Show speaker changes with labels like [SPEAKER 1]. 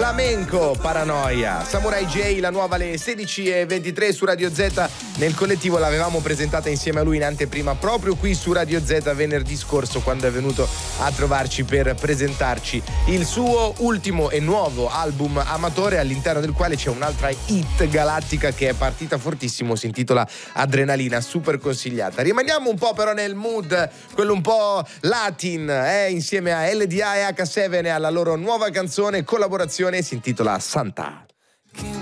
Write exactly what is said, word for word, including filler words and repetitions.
[SPEAKER 1] Flamenco, Paranoia. Samurai J, la nuova alle sedici e ventitré su Radio Z. Nel collettivo l'avevamo presentata insieme a lui in anteprima proprio qui su Radio Z venerdì scorso, quando è venuto a trovarci per presentarci il suo ultimo e nuovo album amatore, all'interno del quale c'è un'altra hit galattica che è partita fortissimo, si intitola Adrenalina, super consigliata. Rimaniamo un po' però nel mood, quello un po' latin, eh, insieme a L D A e H sette e alla loro nuova canzone collaborazione, si intitola Santa.